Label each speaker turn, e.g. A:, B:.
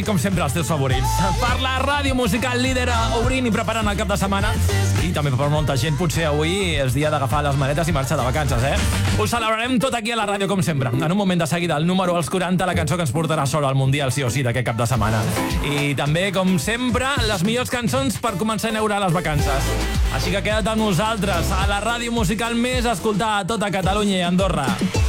A: Com sempre, els teus favorits. Per la ràdio musical líder, obrint i preparant el cap de setmana. I també per molta gent, potser avui és dia d'agafar les maletes i marxar de vacances, Ho celebrarem tot aquí a la ràdio, com sempre. En un moment de seguida, el número als 40, la cançó que ens portarà sola al Mundial, sí o sí, d'aquest cap de setmana. I també, com sempre, les millors cançons per començar a inaugurar les vacances. Així que queda't amb nosaltres, a la ràdio musical més escoltada a tota Catalunya i Andorra.